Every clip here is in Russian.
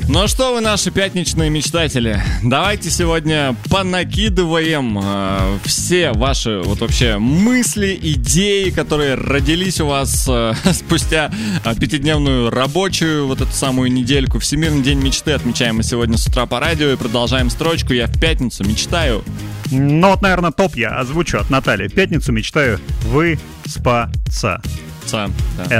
Ну что вы, наши пятничные мечтатели, давайте сегодня понакидываем все ваши вот вообще мысли, идеи, которые родились у вас спустя пятидневную рабочую вот эту самую недельку. Всемирный день мечты отмечаем мы сегодня с утра по радио и продолжаем строчку «Я в пятницу мечтаю». Ну вот, наверное, топ я озвучу от Натальи. В пятницу мечтаю выспаться. Да.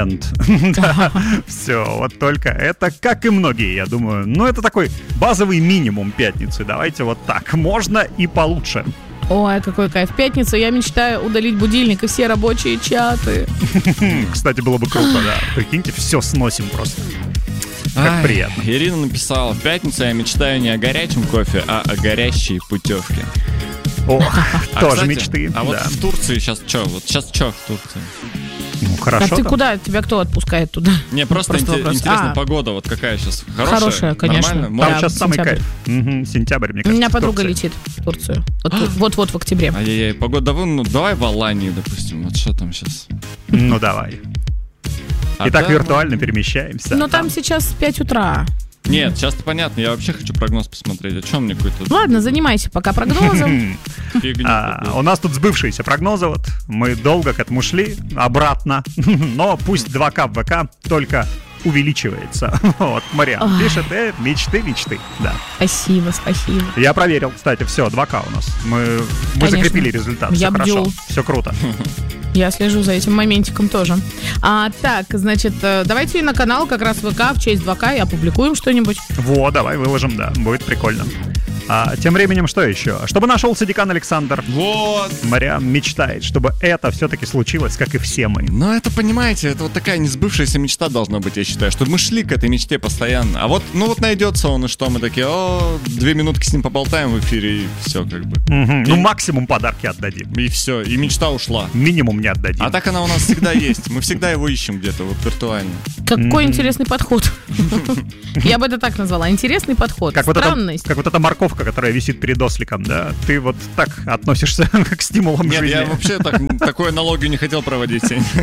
Да, все, вот только это, как и многие, я думаю. Ну, это такой базовый минимум пятницы. Давайте вот так. Можно и получше. Ой, какой кайф. В пятницу я мечтаю удалить будильник и все рабочие чаты. Кстати, было бы круто, да. Прикиньте, все сносим просто. Как приятно. Ирина написала: в пятницу я мечтаю не о горячем кофе, а о горящей путевке. О, тоже кстати, мечты. А вот в Турции сейчас что? Вот сейчас что в Турции? Ну, хорошо. А ты там. куда? Тебя кто отпускает туда? Не, просто интересно, погода вот какая сейчас? Хорошая, конечно. Нормально? Там Да, сейчас самый сентябрь. кайф. Сентябрь, мне кажется. У меня подруга Турция. летит в Турцию. Вот-вот в октябре. Ай-яй-яй, погода, давай в Алании, допустим. Вот что там сейчас? Ну, давай. Итак, да, виртуально перемещаемся. Но там сейчас 5 утра. Нет, сейчас-то понятно, я вообще хочу прогноз посмотреть. О чем мне какой-то... Ладно, занимайся пока прогнозом. У нас тут сбывшиеся прогнозы, вот мы долго к этому шли, обратно, но пусть 2К в ВК только увеличивается. Вот, Мариан пишет, мечты, да. Спасибо. Я проверил, кстати, все, 2К у нас. Мы закрепили результат, Я все хорошо, бдю. все круто. Я слежу за этим моментиком тоже. Так, значит, давайте на канал как раз ВК в честь 2К и опубликуем что-нибудь. Вот, давай выложим, да, будет прикольно. Тем временем, что еще? Чтобы нашелся декан Александр. Вот. Мариан мечтает, чтобы это все-таки случилось, как и все мы. Ну, это, понимаете, это вот такая несбывшаяся мечта должна быть, я считаю, чтобы мы шли к этой мечте постоянно. А вот, найдется он, и что, мы такие, 2 минутки с ним поболтаем в эфире, и все, как бы. Ну, максимум подарки отдадим. И все, и мечта ушла. Минимум не отдадим. А так она у нас всегда есть. Мы всегда его ищем где-то, вот виртуально. Какой интересный подход. Я бы это так назвала. Интересный подход. Странность. Как вот эта морковка, которая висит перед осликом, да? Ты вот так относишься к стимулам жизни. Нет, я вообще такую аналогию не хотел проводить.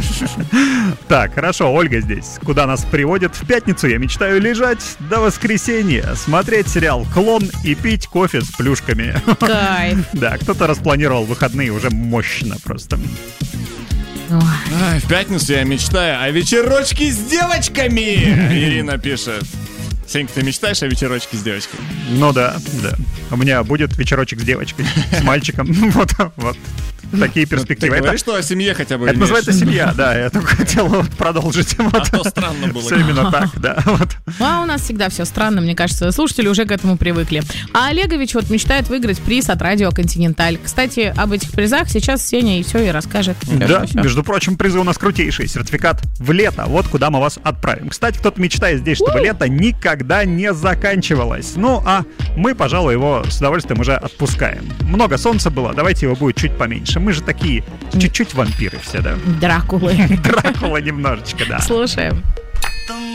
Так, хорошо, Ольга здесь. Куда нас приводит? В пятницу я мечтаю лежать до воскресенья, смотреть сериал «Клон» и пить кофе с плюшками. Кайф. Да, кто-то распланировал выходные уже мощно просто. В пятницу я мечтаю о вечерочке с девочками, Ирина пишет. Сенька, ты мечтаешь о вечерочке с девочкой? Ну да. У меня будет вечерочек с девочкой, с мальчиком. Вот. Такие перспективы. Ты говоришь, что о семье хотя бы это имеешь? называется семья, да. Я только хотел продолжить. А то странно было. Все именно так, да. А у нас всегда все странно, мне кажется. Слушатели уже к этому привыкли. А Олегович вот мечтает выиграть приз от радио «Континенталь». Кстати, об этих призах сейчас Сеня и все и расскажет. Да, между прочим, призы у нас крутейшие. Сертификат в лето. Вот куда мы вас отправим. Кстати, кто-то мечтает здесь, чтобы лето никогда не заканчивалось. Ну, а мы, пожалуй, его с удовольствием уже отпускаем. Много солнца было, давайте его будет чуть поменьше. Мы же такие чуть-чуть вампиры все, да? Дракулы. Дракула немножечко, да. Слушаем.